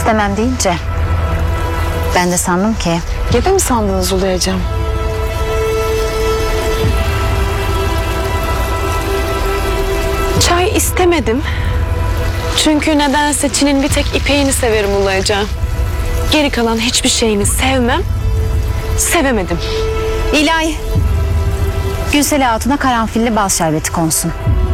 İstemem deyince ben de sandım ki Gebe mi sandınız ulayacağım? Çay istemedim. Çünkü nedense Çin'in bir tek ipeğini severim ulayacağım. Geri kalan hiçbir şeyini sevmem. Sevemedim. İlahi Gülsel Hatun'a karanfilli bal şerbeti konsun.